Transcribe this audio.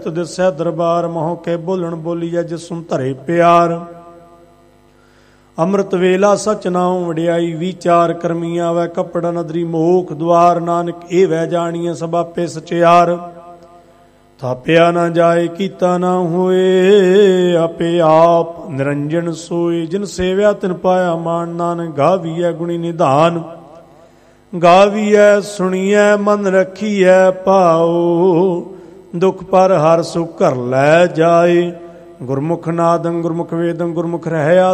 ਦਿਸੈ ਦਰਬਾਰ ਮੋਹ ਕੇ ਬੋਲਣ ਬੋਲੀਐ ਜਿਸੁ ਧਰੇ ਪਿਆਰ। ਅੰਮ੍ਰਿਤ ਵੇਲਾ ਸਚ ਨਾਉ ਵਡਿਆਈ ਵਿਚਾਰ ਕਰਮੀ ਆਵੈ ਕੱਪੜਾ ਨਦਰੀ ਮੋਖ ਦੁਆਰ। ਨਾਨਕ ਇਹ ਵੈ ਜਾਣੀਐ ਸਭ ਆਪੇ ਸਚਿਆਰ। ਥਾਪਿਆ ਨਾ ਜਾਏ ਕੀਤਾ ਨਾ ਹੋਏ ਆਪੇ ਆਪ ਨਿਰੰਜਨ ਸੋਏ। ਜਿਨ ਸੇਵਿਆ ਤਿਨ ਪਾਇਆ ਮਾਨ। ਨਾਨਕ ਗਾਵੀਐ ਗੁਣੀ ਨਿਧਾਨ ਗਾਵੀਐ ਸੁਣੀਐ ਮਨ ਰਖੀਐ ਭਾਉ। ਦੁਖ ਪਰ ਹਰ ਸੁਖ ਘਰ ਲੈ ਜਾਏ। ਗੁਰਮੁਖ ਨਾਦੰ ਗੁਰਮੁਖ ਵੇਦੰ ਗੁਰਮੁਖ ਰਹਿਆ